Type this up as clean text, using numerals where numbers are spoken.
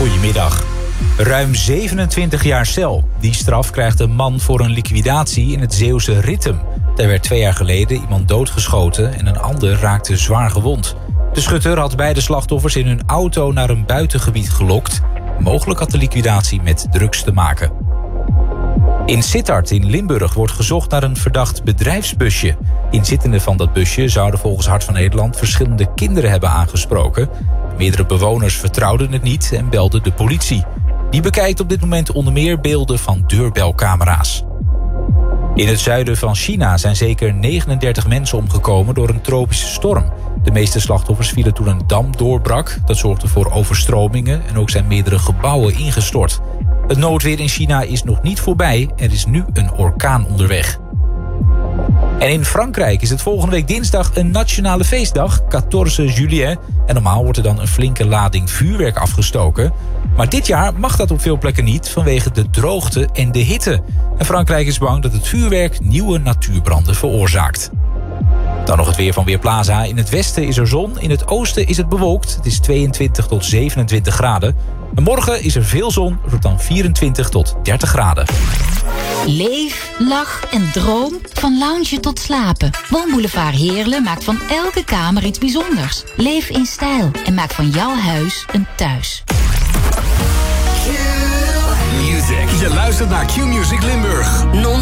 Goedemiddag. Ruim 27 jaar cel. Die straf krijgt een man voor een liquidatie in het Zeeuwse Rittem. Daar werd 2 jaar geleden iemand doodgeschoten en een ander raakte zwaar gewond. De schutter had beide slachtoffers in hun auto naar een buitengebied gelokt. Mogelijk had de liquidatie met drugs te maken. In Sittard in Limburg wordt gezocht naar een verdacht bedrijfsbusje. Inzittenden van dat busje zouden volgens Hart van Nederland verschillende kinderen hebben aangesproken. Meerdere bewoners vertrouwden het niet en belden de politie. Die bekijkt op dit moment onder meer beelden van deurbelcamera's. In het zuiden van China zijn zeker 39 mensen omgekomen door een tropische storm. De meeste slachtoffers vielen toen een dam doorbrak. Dat zorgde voor overstromingen en ook zijn meerdere gebouwen ingestort. Het noodweer in China is nog niet voorbij. Er is nu een orkaan onderweg. En in Frankrijk is het volgende week dinsdag een nationale feestdag, 14 juillet. En normaal wordt er dan een flinke lading vuurwerk afgestoken. Maar dit jaar mag dat op veel plekken niet vanwege de droogte en de hitte. En Frankrijk is bang dat het vuurwerk nieuwe natuurbranden veroorzaakt. Dan nog het weer van Weerplaza. In het westen is er zon, in het oosten is het bewolkt. Het is 22 tot 27 graden. En morgen is er veel zon, het wordt dan 24 tot 30 graden. Leef, lach en droom van loungen tot slapen. Woonboulevard Heerlen maakt van elke kamer iets bijzonders. Leef in stijl en maak van jouw huis een thuis. Q-Music. Je luistert naar Q-Music Limburg. Non